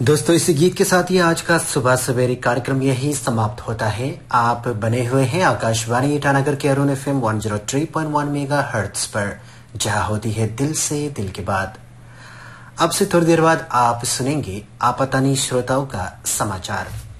दोस्तों, इसी गीत के साथ ही आज का सुबह सवेरे कार्यक्रम यही समाप्त होता है। आप बने हुए हैं आकाशवाणी ईटानगर के अरुण FM 103.1 मेगाहर्ट्ज पर, जहां होती है दिल से दिल की बात। अब से थोड़ी देर बाद आप सुनेंगे आपातानी श्रोताओं का समाचार।